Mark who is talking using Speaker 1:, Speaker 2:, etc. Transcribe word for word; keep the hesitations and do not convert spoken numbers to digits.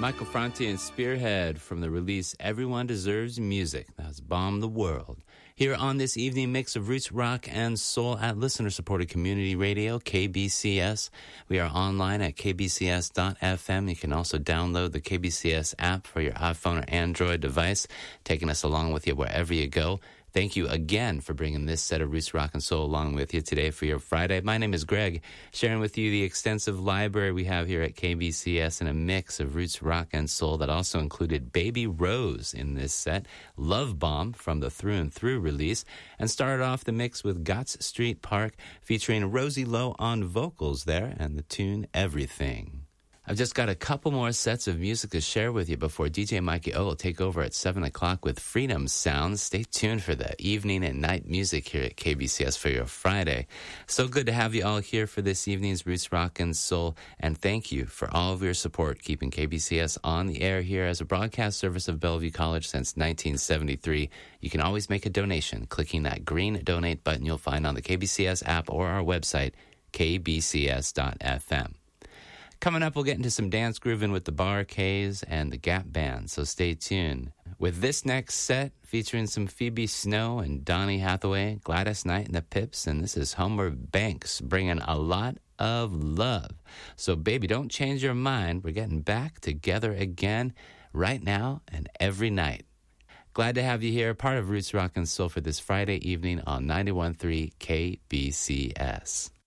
Speaker 1: Michael Franti and Spearhead from the release Everyone Deserves Music. That's Bomb the World. Here on this evening mix of roots, rock, and soul at listener-supported community radio, K B C S. We are online at k b c s dot f m. You can also download the K B C S app for your iPhone or Android device, taking us along with you wherever you go. Thank you again for bringing this set of Roots, Rock, and Soul along with you today for your Friday. My name is Greg, sharing with you the extensive library we have here at K B C S and a mix of Roots, Rock, and Soul that also included Baby Rose in this set, Love Bomb from the Through and Through release, and started off the mix with Gotts Street Park featuring Rosie Lowe on vocals there and the tune Everything. I've just got a couple more sets of music to share with you before D J Mikey O will take over at seven o'clock with Freedom Sounds. Stay tuned for the evening and night music here at K B C S for your Friday. So good to have you all here for this evening's Roots, Rock, and Soul, and thank you for all of your support keeping K B C S on the air here as a broadcast service of Bellevue College since nineteen seventy-three. You can always make a donation clicking that green donate button you'll find on the K B C S app or our website, k b c s dot f m. Coming up, we'll get into some dance grooving with the Bar K's and the Gap Band, so stay tuned. With this next set, featuring some Phoebe Snow and Donny Hathaway, Gladys Knight and the Pips, and this is Homeward Banks, bringing a lot of love. So, baby, don't change your mind. We're getting back together again right now and every night. Glad to have you here, part of Roots, Rock, and Soul for this Friday evening on ninety-one point three K B C S.